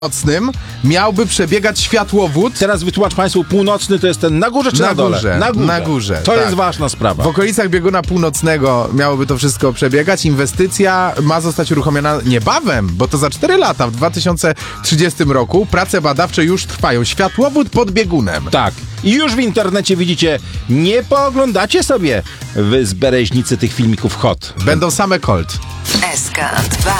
północnym miałby przebiegać światłowód. Teraz wytłumacz państwu, północny to jest ten na górze czy na dole? Na górze. To tak. jest ważna sprawa. W okolicach bieguna północnego miałoby to wszystko przebiegać. Inwestycja ma zostać uruchomiona niebawem, bo to za 4 lata, w 2030 roku. Prace badawcze już trwają. Światłowód pod biegunem. Tak. I już w internecie widzicie, nie pooglądacie sobie wy z Bereźnicy tych filmików hot. Będą same Colt. SK2